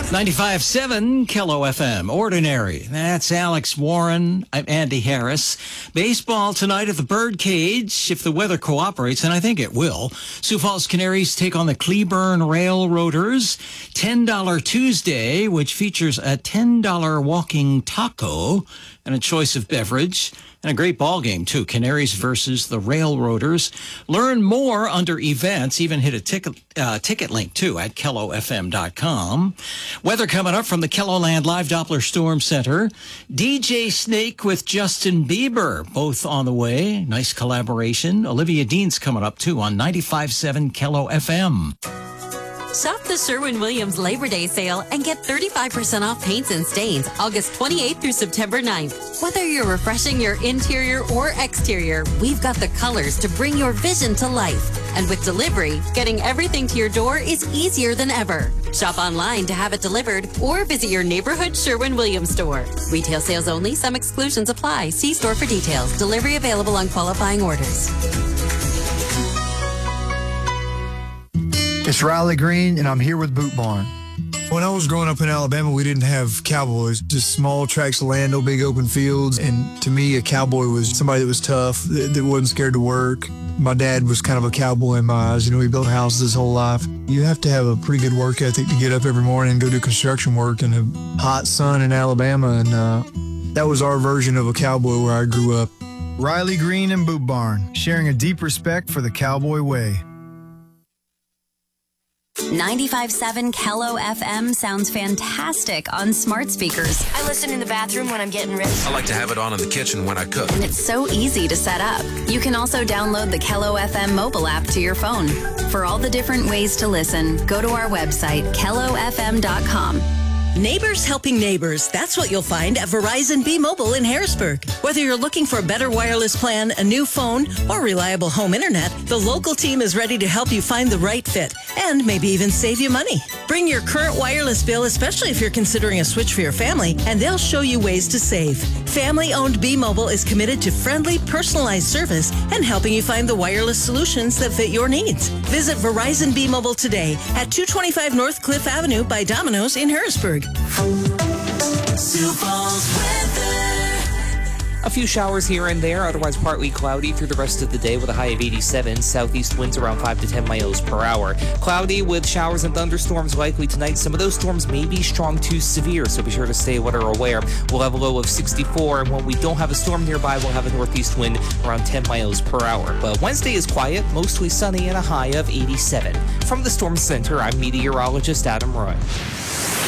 95.7 Kello FM. Ordinary. That's Alex Warren. I'm Andy Harris. Baseball tonight at the Birdcage, if the weather cooperates, and I think it will. Sioux Falls Canaries take on the Cleburne Railroaders. $10 Tuesday, which features a $10 walking taco and a choice of beverage. And a great ball game, too. Canaries versus the Railroaders. Learn more under events. Even hit a ticket link, too, at KelloFM.com. Weather coming up from the KELOLAND Live Doppler Storm Center. DJ Snake with Justin Bieber, both on the way. Nice collaboration. Olivia Dean's coming up, too, on 95.7 Kello FM. Shop the Sherwin-Williams Labor Day sale and get 35% off paints and stains August 28th through September 9th. Whether you're refreshing your interior or exterior, we've got the colors to bring your vision to life. And with delivery, getting everything to your door is easier than ever. Shop online to have it delivered or visit your neighborhood Sherwin-Williams store. Retail sales only. Some exclusions apply. See store for details. Delivery available on qualifying orders. It's Riley Green, and I'm here with Boot Barn. When I was growing up in Alabama, we didn't have cowboys, just small tracts of land, no big open fields. And to me, a cowboy was somebody that was tough, that wasn't scared to work. My dad was kind of a cowboy in my eyes. You know, he built houses his whole life. You have to have a pretty good work ethic to get up every morning and go do construction work in a hot sun in Alabama. And that was our version of a cowboy where I grew up. Riley Green and Boot Barn, sharing a deep respect for the cowboy way. 95.7 Kello FM sounds fantastic on smart speakers. I listen in the bathroom when I'm getting ready. I like to have it on in the kitchen when I cook. And it's so easy to set up. You can also download the Kello FM mobile app to your phone. For all the different ways to listen, go to our website, KelloFM.com. Neighbors helping neighbors. That's what you'll find at Verizon B-Mobile in Harrisburg. Whether you're looking for a better wireless plan, a new phone, or reliable home internet, the local team is ready to help you find the right fit and maybe even save you money. Bring your current wireless bill, especially if you're considering a switch for your family, and they'll show you ways to save. Family-owned B-Mobile is committed to friendly, personalized service and helping you find the wireless solutions that fit your needs. Visit Verizon B-Mobile today at 225 North Cliff Avenue by Domino's in Harrisburg. Sioux Falls weather. A few showers here and there, otherwise partly cloudy through the rest of the day with a high of 87. Southeast winds around 5 to 10 miles per hour. Cloudy with showers and thunderstorms likely tonight. Some of those storms may be strong to severe, so be sure to stay weather aware. We'll have a low of 64, and when we don't have a storm nearby, we'll have a northeast wind around 10 miles per hour. But Wednesday is quiet, mostly sunny, and a high of 87. From the Storm Center, I'm meteorologist Adam Roy.